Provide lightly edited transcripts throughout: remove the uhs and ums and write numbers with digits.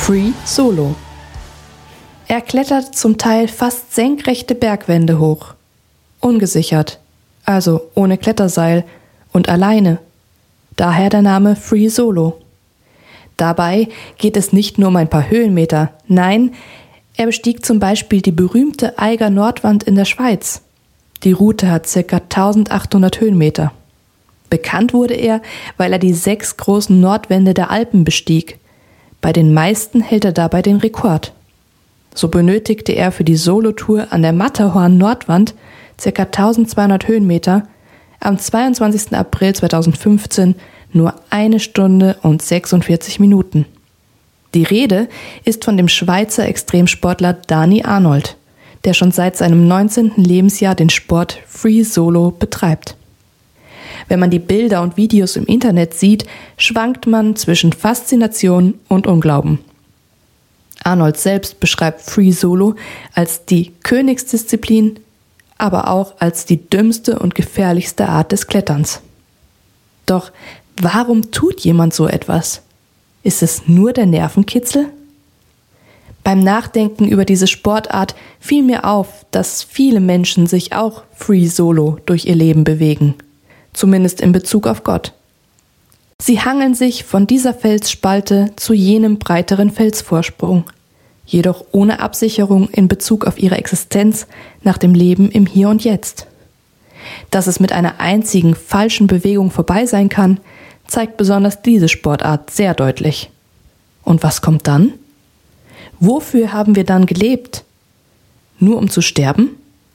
Free Solo. Er klettert zum Teil fast senkrechte Bergwände hoch. Ungesichert, also ohne Kletterseil und alleine. Daher der Name Free Solo. Dabei geht es nicht nur um ein paar Höhenmeter, nein, er bestieg zum Beispiel die berühmte Eiger Nordwand in der Schweiz. Die Route hat ca. 1800 Höhenmeter. Bekannt wurde er, weil er die 6 großen Nordwände der Alpen bestieg. Bei den meisten hält er dabei den Rekord. So benötigte er für die Solotour an der Matterhorn-Nordwand ca. 1200 Höhenmeter am 22. April 2015 nur 1 Stunde und 46 Minuten. Die Rede ist von dem Schweizer Extremsportler Dani Arnold, der schon seit seinem 19. Lebensjahr den Sport Free Solo betreibt. Wenn man die Bilder und Videos im Internet sieht, schwankt man zwischen Faszination und Unglauben. Arnold selbst beschreibt Free Solo als die Königsdisziplin, aber auch als die dümmste und gefährlichste Art des Kletterns. Doch warum tut jemand so etwas? Ist es nur der Nervenkitzel? Beim Nachdenken über diese Sportart fiel mir auf, dass viele Menschen sich auch Free Solo durch ihr Leben bewegen, zumindest in Bezug auf Gott. Sie hangeln sich von dieser Felsspalte zu jenem breiteren Felsvorsprung, jedoch ohne Absicherung in Bezug auf ihre Existenz nach dem Leben im Hier und Jetzt. Dass es mit einer einzigen falschen Bewegung vorbei sein kann, zeigt besonders diese Sportart sehr deutlich. Und was kommt dann? Wofür haben wir dann gelebt? Nur um zu sterben?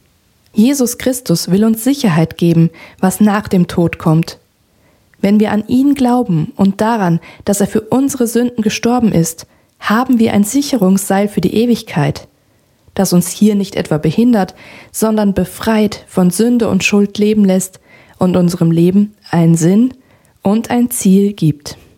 Jesus Christus will uns Sicherheit geben, was nach dem Tod kommt. Wenn wir an ihn glauben und daran, dass er für unsere Sünden gestorben ist, haben wir ein Sicherungsseil für die Ewigkeit, das uns hier nicht etwa behindert, sondern befreit von Sünde und Schuld leben lässt und unserem Leben einen Sinn und ein Ziel gibt.